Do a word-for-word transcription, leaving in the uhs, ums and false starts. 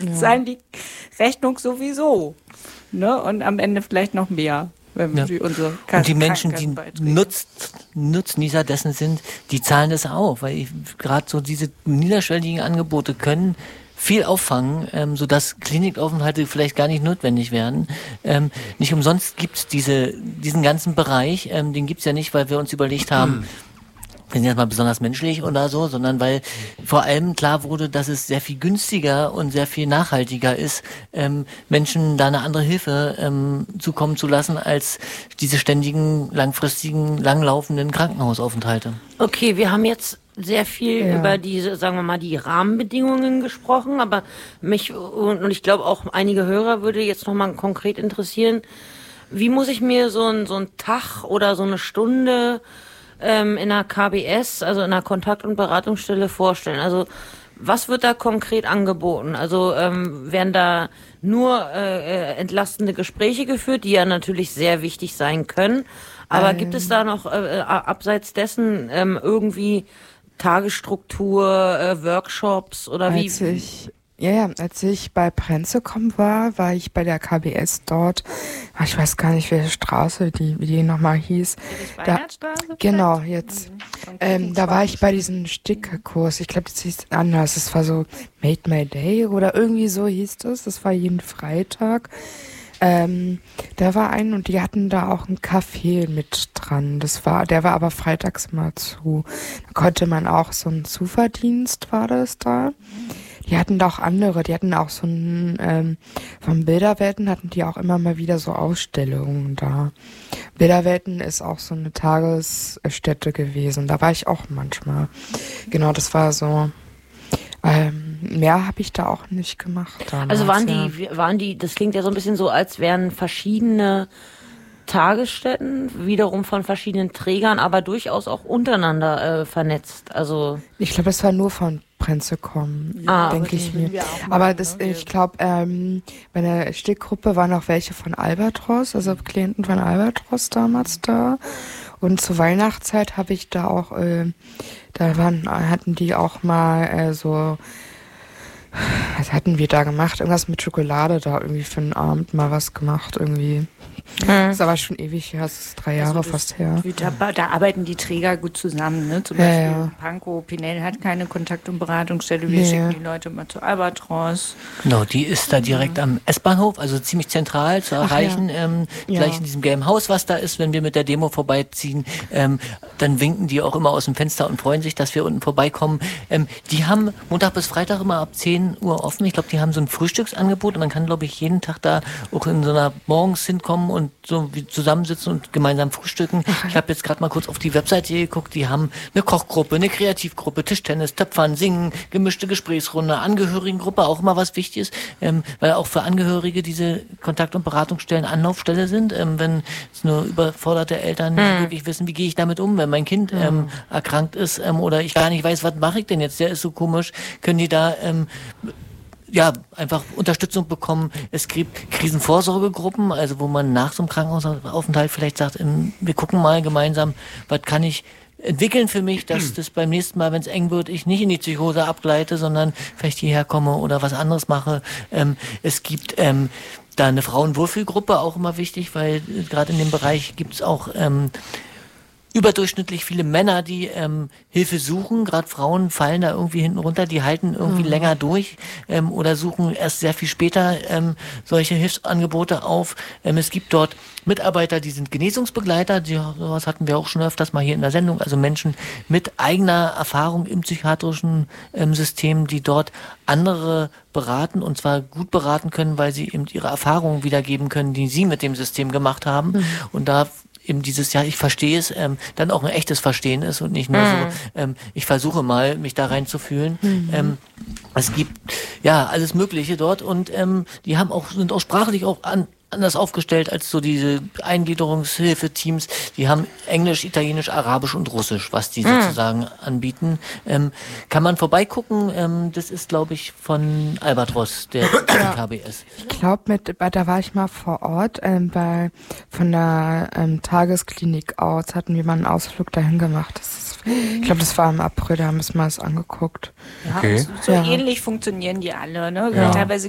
ja. zahlen die Rechnung sowieso. Ne? Und am Ende vielleicht noch mehr. Wenn ja. die unsere und die Menschen, die nutzt, Nutznießer dessen sind, die zahlen das auch, weil gerade so diese niederschwelligen Angebote können viel auffangen, ähm, sodass Klinikaufenthalte vielleicht gar nicht notwendig werden. Ähm, nicht umsonst gibt's diese, diesen ganzen Bereich, ähm, den gibt's ja nicht, weil wir uns überlegt haben, wir sind jetzt mal besonders menschlich oder so, sondern weil vor allem klar wurde, dass es sehr viel günstiger und sehr viel nachhaltiger ist, ähm, Menschen da eine andere Hilfe ähm, zukommen zu lassen, als diese ständigen, langfristigen, langlaufenden Krankenhausaufenthalte. Okay, wir haben jetzt sehr viel Ja. über diese, sagen wir mal, die Rahmenbedingungen gesprochen, aber mich und ich glaube auch einige Hörer würde jetzt nochmal konkret interessieren, wie muss ich mir so ein so ein Tag oder so eine Stunde ähm, in einer K B S, also in einer Kontakt- und Beratungsstelle vorstellen? Also was wird da konkret angeboten? Also ähm, werden da nur äh, entlastende Gespräche geführt, die ja natürlich sehr wichtig sein können, aber ähm. gibt es da noch äh, abseits dessen ähm, irgendwie Tagesstruktur, äh, Workshops oder wie? Als ich, ja, ja, als ich bei Prenzlkommen war, war ich bei der K B S dort. Ich weiß gar nicht, welche Straße, die, wie die nochmal hieß. Da, genau, jetzt. Mhm. Ähm, da war ich bei diesem Stickerkurs. Ich glaube, das hieß anders. Das war so Made My Day oder irgendwie so hieß das. Das war jeden Freitag. Ähm, da war ein und die hatten da auch ein Café mit dran. Das war, der war aber freitags immer zu. Da konnte man auch so einen Zuverdienst war das da. Die hatten da auch andere, die hatten auch so ein, ähm, von Bilderwelten hatten die auch immer mal wieder so Ausstellungen da. Bilderwelten ist auch so eine Tagesstätte gewesen. Da war ich auch manchmal. Genau, das war so. Ähm, mehr habe ich da auch nicht gemacht damals, also waren ja. die, waren die, das klingt ja so ein bisschen so, als wären verschiedene Tagesstätten wiederum von verschiedenen Trägern, aber durchaus auch untereinander äh, vernetzt. Also ich glaube, das war nur von Prenzlkommen, ah, denke ich mir. Aber das, ich glaube, ähm, bei der Stickgruppe waren auch welche von Albatros, also Klienten von Albatros damals da. Und zur Weihnachtszeit habe ich da auch, äh, da waren, hatten die auch mal äh, so, was hatten wir da gemacht? Irgendwas mit Schokolade da irgendwie für den Abend mal was gemacht irgendwie. Hm. Das ist aber schon ewig her, das ist drei Jahre also das, fast her. Da, da arbeiten die Träger gut zusammen, ne? Zum ja, Beispiel ja. Pankow, Pinel hat keine Kontakt- und Beratungsstelle, wir ja. schicken die Leute mal zu Albatros. Genau, die ist da direkt ja. am S-Bahnhof, also ziemlich zentral zu erreichen, ja. ähm, ja. gleich in diesem gelben Haus, was da ist, wenn wir mit der Demo vorbeiziehen, ähm, dann winken die auch immer aus dem Fenster und freuen sich, dass wir unten vorbeikommen. Ähm, die haben Montag bis Freitag immer ab zehn Uhr offen, ich glaube, die haben so ein Frühstücksangebot und man kann, glaube ich, jeden Tag da auch in so einer morgens hinkommen und so wie zusammensitzen und gemeinsam frühstücken. Ich habe jetzt gerade mal kurz auf die Webseite geguckt, die haben eine Kochgruppe, eine Kreativgruppe, Tischtennis, Töpfern, Singen, gemischte Gesprächsrunde, Angehörigengruppe, auch immer was wichtig ist, ähm, weil auch für Angehörige diese Kontakt- und Beratungsstellen Anlaufstelle sind, ähm, wenn es nur überforderte Eltern nicht Mhm. wirklich wissen, wie gehe ich damit um, wenn mein Kind ähm, erkrankt ist ähm, oder ich gar nicht weiß, was mache ich denn jetzt, der ist so komisch, können die da ähm, ja, einfach Unterstützung bekommen. Es gibt Krisenvorsorgegruppen, also wo man nach so einem Krankenhausaufenthalt vielleicht sagt, ähm, wir gucken mal gemeinsam, was kann ich entwickeln für mich, dass das beim nächsten Mal, wenn es eng wird, ich nicht in die Psychose abgleite, sondern vielleicht hierher komme oder was anderes mache. Ähm, es gibt ähm, da eine Frauenwohlfühlgruppe, auch immer wichtig, weil äh, gerade in dem Bereich gibt es auch ähm, überdurchschnittlich viele Männer, die ähm, Hilfe suchen. Gerade Frauen fallen da irgendwie hinten runter, die halten irgendwie mhm. länger durch ähm, oder suchen erst sehr viel später ähm, solche Hilfsangebote auf. Ähm, es gibt dort Mitarbeiter, die sind Genesungsbegleiter, die, sowas hatten wir auch schon öfters mal hier in der Sendung, also Menschen mit eigener Erfahrung im psychiatrischen ähm, System, die dort andere beraten und zwar gut beraten können, weil sie eben ihre Erfahrungen wiedergeben können, die sie mit dem System gemacht haben. Mhm. Und da eben dieses, ja, ich verstehe es, ähm, dann auch ein echtes Verstehen ist und nicht nur mhm. so, ähm, ich versuche mal, mich da reinzufühlen. Mhm. Ähm, es gibt, ja, alles Mögliche dort und ähm, die haben auch, sind auch sprachlich auch an, anders aufgestellt als so diese Eingliederungshilfeteams. Die haben Englisch, Italienisch, Arabisch und Russisch, was die mhm. sozusagen anbieten. Ähm, kann man vorbeigucken. Ähm, das ist, glaube ich, von Albatros, der ja. K B S. Ich glaube, mit, da war ich mal vor Ort ähm, bei von der ähm, Tagesklinik aus, hatten wir mal einen Ausflug dahin gemacht. Das ist, ich glaube, das war im April, da haben wir uns mal das angeguckt. Ja, okay. so ja. ähnlich funktionieren die alle. Ne? Ja. Teilweise